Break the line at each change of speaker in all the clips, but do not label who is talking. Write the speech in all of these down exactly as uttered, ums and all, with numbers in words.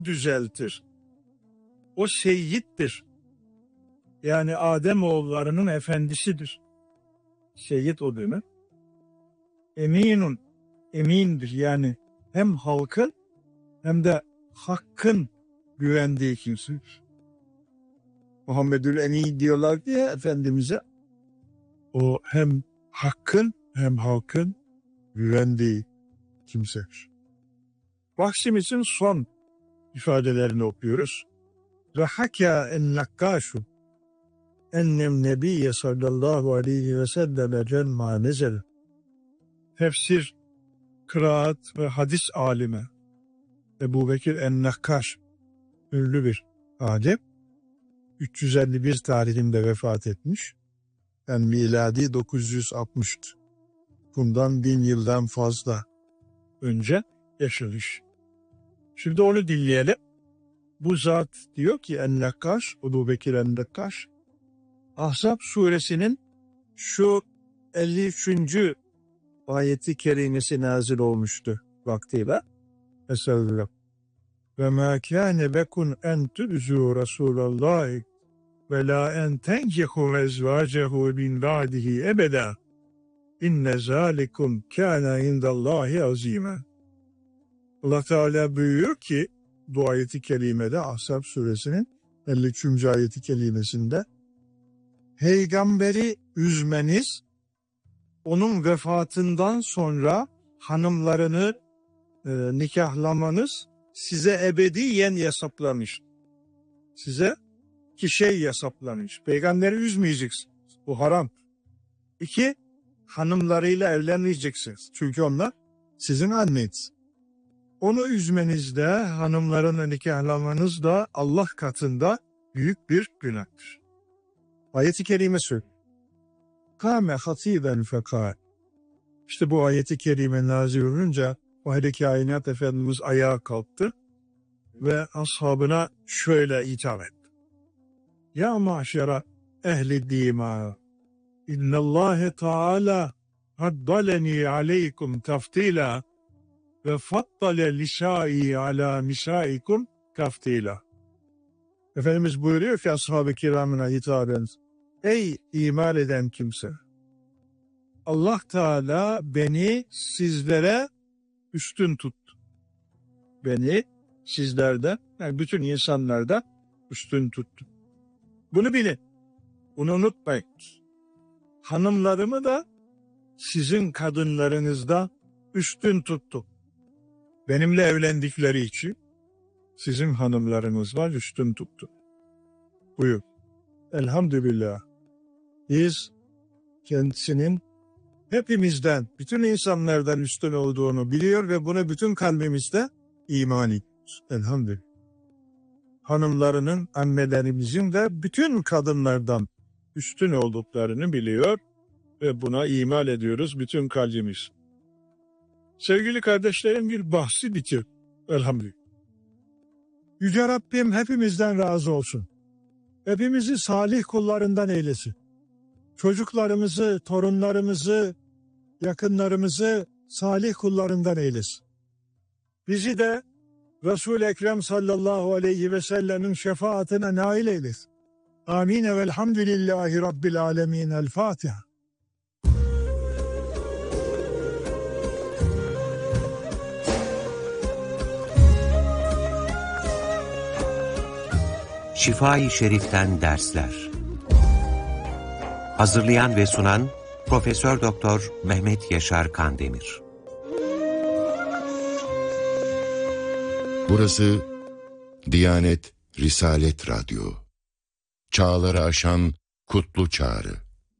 düzeltir. O seyyittir. Yani Adem oğullarının efendisidir. Seyyid o demek. Eminun, emindir yani hem halkın hem de hakkın güvendiği kimsedir. Muhammedül Emin diyorlar diye Efendimiz'e. O hem hakkın hem halkın güvendiği kimsedir. Vaksimizin son ifadelerini okuyoruz. Ve hakâ en-nakkâşu ennem nebiyye sallallahu aleyhi ve selleme cemma nezel. Tefsir, kıraat ve hadis alimi Ebu Bekir en-Nakkaş, ünlü bir alim, üç yüz elli bir tarihinde vefat etmiş. Yani miladi dokuz yüz altmıştı. Bundan bin yıldan fazla önce yaşamış. Şimdi onu dinleyelim. Bu zat diyor ki en-Nakkaş, Ebu Bekir en-Nakkaş, Ahzab suresinin şu elli üçüncü ayeti kerimesi nazil olmuştu vaktiyle. Estağfirullah. Ve mâ kâne bekun en tü'zû Rasûlallâhi ve lâ en tenkihu ezvâcehu min ba'dihi ebedâ. İnne zâlikum kâne indallâhi azîmâ. Allah Teala buyuruyor ki bu ayeti kerimede Ahzab suresinin elli üçüncü ayeti kerimesinde peygamberi üzmeniz onun vefatından sonra hanımlarını e, nikahlamanız size ebediyen yasaklanmış. Size iki şey yasaklanmış. Peygamberi üzmeyeceksiniz. Bu haram. İki, hanımlarıyla evlenmeyeceksiniz. Çünkü onlar sizin anneniz. Onu üzmenizde, hanımlarını nikahlamanız da Allah katında büyük bir günahtır. Ayet-i kerime söylüyor. Kâme hatiben fekâl. İşte bu ayet-i kerime nazil olunca Vahid-i Kainat Efendimiz ayağa kalktı ve ashabına şöyle hitap etti. Ya maşera ehli dîmâ, innallâhe teâlâ haddaleni aleykum taftilâ ve faddale lisâi alâ misâikum taftilâ. Efendimiz buyuruyor ki ashab-ı kiramına hitaben, ey iman eden kimse, Allah Teala beni sizlere üstün tuttu. Beni sizlerden, yani bütün insanlardan üstün tuttu. Bunu bilin. Bunu unutmayın. Hanımlarımı da sizin kadınlarınızda üstün tuttu. Benimle evlendikleri için sizin hanımlarınız var üstün tuttu. Buyur. Elhamdülillah. Biz kendisinin hepimizden, bütün insanlardan üstün olduğunu biliyor ve bunu bütün kalbimizde iman ediyoruz. Elhamdülillah. Hanımlarının, annelerimizin de bütün kadınlardan üstün olduklarını biliyor ve buna iman ediyoruz bütün kalbimiz. Sevgili kardeşlerim, bir bahsi bitir. Elhamdülillah. Yüce Rabbim hepimizden razı olsun. Hepimizi salih kullarından eylesin. Çocuklarımızı, torunlarımızı, yakınlarımızı salih kullarından eylesin. Bizi de Resul-i Ekrem sallallahu aleyhi ve sellemin şefaatine nail eylesin. Amin ve elhamdülillahi Rabbil alemin. El Fatiha.
Şifa-i Şerif'ten dersler. Hazırlayan ve sunan Profesör Doktor Mehmet Yaşar Kandemir.
Burası Diyanet Risalet Radyo. Çağları aşan kutlu çağrı.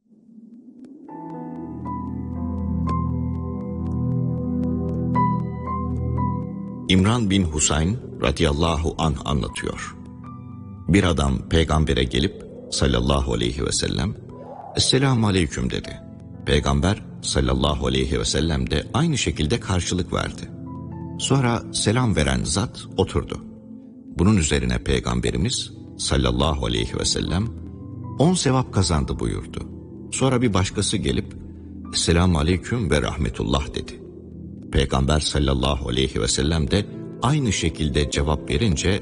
İmran bin Husayn radıyallahu anh anlatıyor. Bir adam peygambere gelip sallallahu aleyhi ve sellem "Esselamu aleyküm" dedi. Peygamber sallallahu aleyhi ve sellem de aynı şekilde karşılık verdi. Sonra selam veren zat oturdu. Bunun üzerine Peygamberimiz sallallahu aleyhi ve sellem on sevap kazandı buyurdu. Sonra bir başkası gelip "Esselamu aleyküm ve rahmetullah" dedi. Peygamber sallallahu aleyhi ve sellem de aynı şekilde cevap verince